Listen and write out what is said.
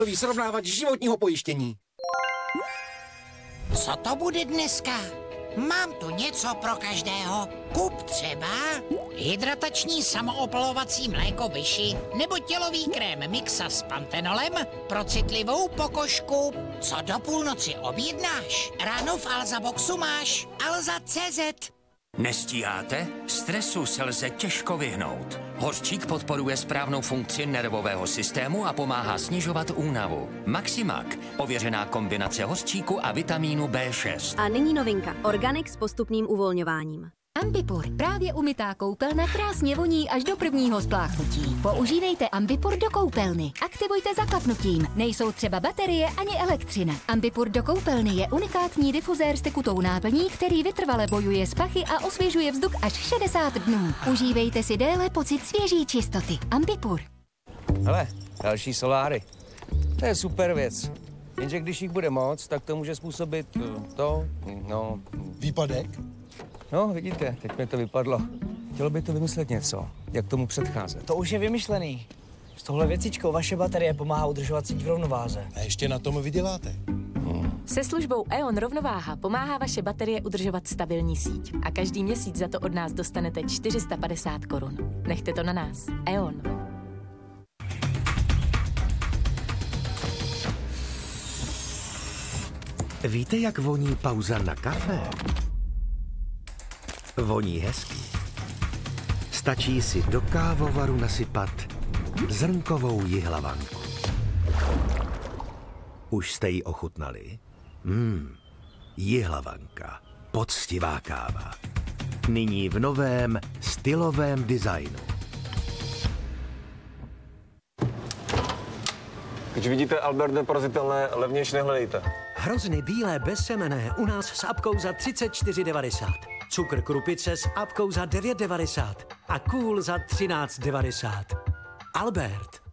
Srovnávač životního pojištění. Co to bude dneska? Mám tu něco pro každého. Kup třeba hydratační samoopalovací mléko Vyši nebo tělový krém Mixa s pantenolem pro citlivou pokožku. Co do půlnoci objednáš? Ráno v Alza Boxu máš Alza.cz. Nestíháte? Stresu se lze těžko vyhnout. Hořčík podporuje správnou funkci nervového systému a pomáhá snižovat únavu. Maximak, ověřená kombinace hořčíku a vitamínu B6. A nyní novinka. Organic s postupným uvolňováním. Ambipur. Právě umytá koupelna krásně voní až do prvního spláchnutí. Používejte Ambipur do koupelny. Aktivujte zaklapnutím. Nejsou třeba baterie ani elektřina. Ambipur do koupelny je unikátní difuzér s tekutou náplní, který vytrvale bojuje s pachy a osvěžuje vzduch až 60 dnů. Užívejte si déle pocit svěží čistoty. Ambipur. Hele, další soláry. To je super věc. Jenže když jich bude moc, tak to může způsobit Výpadek? No, vidíte, teď mi to vypadlo. Chtělo by to vymyslet něco, jak tomu předcházet. To už je vymyšlený. S touhle věcičkou vaše baterie pomáhá udržovat síť v rovnováze. A ještě na tom vyděláte. Se službou E.ON Rovnováha pomáhá vaše baterie udržovat stabilní síť. A každý měsíc za to od nás dostanete 450 korun. Nechte to na nás. E.ON. Víte, jak voní pauza na kafe? Voní hezký. Stačí si do kávovaru nasypat zrnkovou jihlavanku. Už jste ji ochutnali? Jihlavanka. Poctivá káva. Nyní v novém stylovém designu. Když vidíte Albert neporazitelné, levnější nehledejte. Hrozny bílé bezsemenné u nás s apkou za 34,90. Cukr krupice s apkou za 9,90. A kůl za 13,90. Albert.